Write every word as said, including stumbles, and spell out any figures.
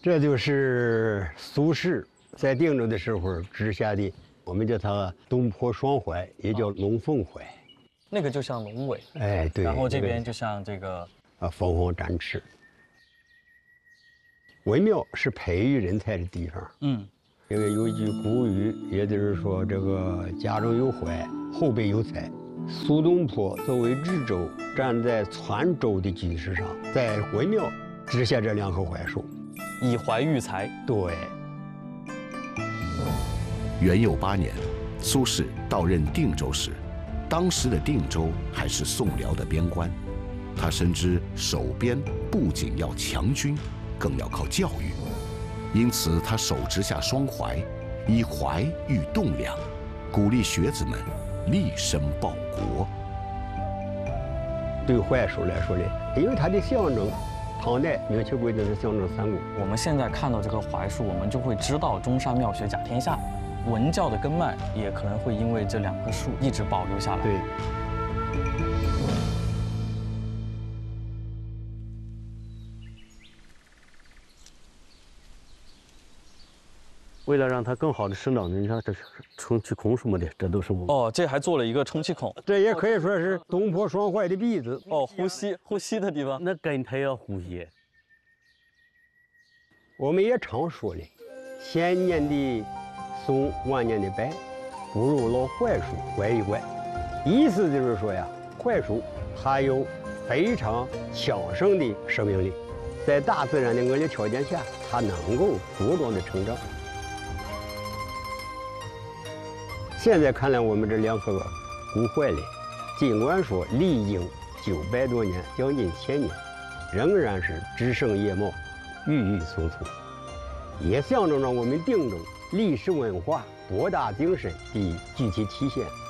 这就是苏轼在定州的时候植下的，我们叫它东坡双槐，也叫龙凤槐。 那个就像龙尾， 哎，对。 然后这边就像这个啊，凤凰展翅。文庙是培育人才的地方。嗯，因为有一句古语，也就是说这个家中有槐，后辈有才。苏东坡作为知州，站在传州的基石上，在文庙植下这两棵槐树， 以槐育才。 对。 元佑八年，苏轼到任定州时，当时的定州还是宋辽的边关，他深知守边不仅要强军，更要靠教育，因此他手植下双槐，以槐育栋梁，鼓励学子们立身报国。 对槐树来说呢，因为它的象征，唐代明确规定是象征三公。 我们现在看到这棵槐树，我们就会知道中山妙学甲天下。文教的根脉也可能会因为这两棵树一直保留下来。 对。 为了让它更好的生长，你看这是充气孔什么的，这都是我们。 哦，这还做了一个充气孔， 这也可以说是东坡双槐的鼻子。 哦，呼吸呼吸的地方。 那根它要呼吸。 我们也常说呢，千年的松，万年的柏，不如老槐树槐一槐。意思就是说呀，槐树它有非常强盛的生命力，在大自然的恶劣条件下，它能够茁壮的成长。现在看来，我们这两棵古槐林，尽管说历经九百多年，将近千年，仍然是枝盛叶茂，郁郁葱葱，也象征着我们定州历史文化博大精深的具体体现。